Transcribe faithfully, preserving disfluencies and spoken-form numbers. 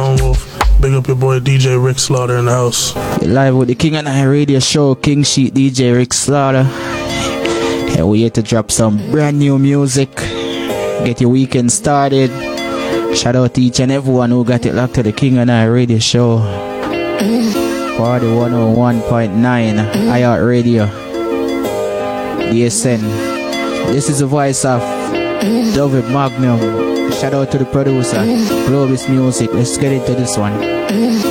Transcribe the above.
Lone Wolf. Big up your boy D J Rick Slaughter in the house. You're live with the King and I radio show, King Sheet, D J Rick Slaughter. And we're here to drop some brand new music. Get your weekend started. Shout out to each and everyone who got it locked to the King and I radio show. forty-one oh one point nine iHeart Radio. D S N. This is the voice of David Magnum. Shout out to the producer, Globus Music. Let's get into this one.